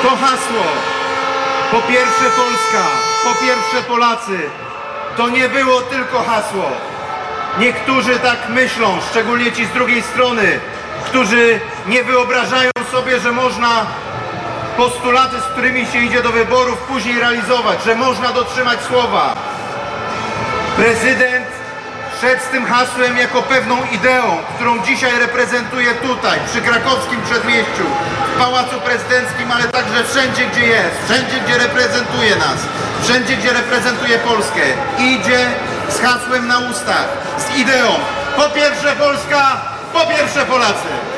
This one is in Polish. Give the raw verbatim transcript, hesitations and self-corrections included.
To hasło, po pierwsze Polska, po pierwsze Polacy, to nie było tylko hasło. Niektórzy tak myślą, szczególnie ci z drugiej strony, którzy nie wyobrażają sobie, że można postulaty, z którymi się idzie do wyborów, później realizować, że można dotrzymać słowa. Prezydent szedł z tym hasłem jako pewną ideą, którą dzisiaj reprezentuje tutaj, przy krakowskim przedmieściu, w Pałacu Prezydenckim, ale także wszędzie, gdzie jest, wszędzie, gdzie reprezentuje nas, wszędzie, gdzie reprezentuje Polskę. Idzie z hasłem na ustach, z ideą. Po pierwsze Polska, po pierwsze Polacy.